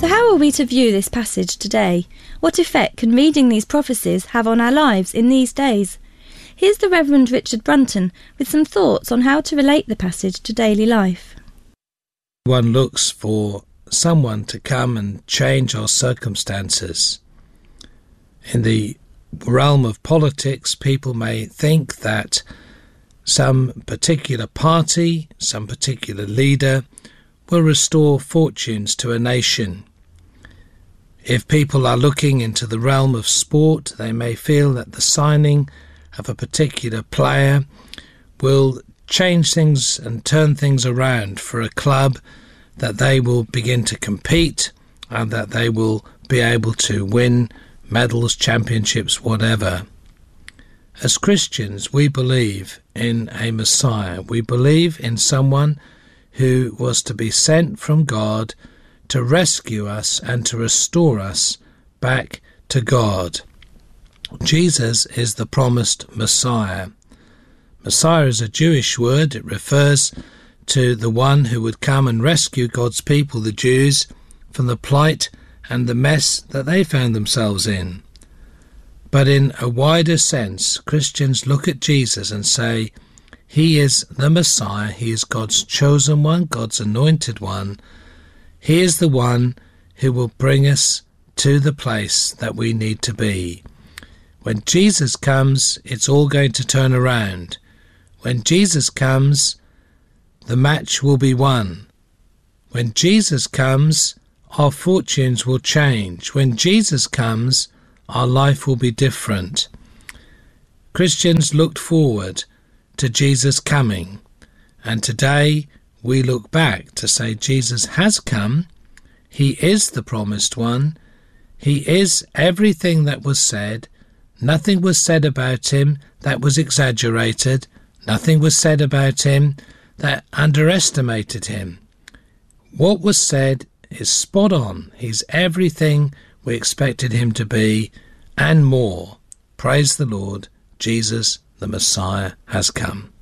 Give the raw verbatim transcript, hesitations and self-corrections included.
So how are we to view this passage today? What effect can reading these prophecies have on our lives in these days? Here's the Reverend Richard Brunton with some thoughts on how to relate the passage to daily life. One looks for someone to come and change our circumstances. In the realm of politics, people may think that some particular party, some particular leader will restore fortunes to a nation. If people are looking into the realm of sport, they may feel that the signing of a particular player will change things and turn things around for a club, that they will begin to compete and that they will be able to win medals, championships, whatever. As Christians, we believe in a Messiah. We believe in someone who was to be sent from God to rescue us and to restore us back to God. Jesus is the promised Messiah. Messiah is a Jewish word. It refers to the one who would come and rescue God's people, the Jews, from the plight and the mess that they found themselves in. But in a wider sense, Christians look at Jesus and say, he is the Messiah, he is God's chosen one, God's anointed one. He is the one who will bring us to the place that we need to be. When Jesus comes, it's all going to turn around. When Jesus comes, the match will be won. When Jesus comes, our fortunes will change. When Jesus comes, our life will be different. Christians looked forward to Jesus coming, and today we look back to say Jesus has come. He is the promised one. He is everything that was said. Nothing was said about him that was exaggerated. Nothing was said about him that underestimated him. What was said is spot on. He's everything we expected him to be and more. Praise the Lord. Jesus, the Messiah, has come.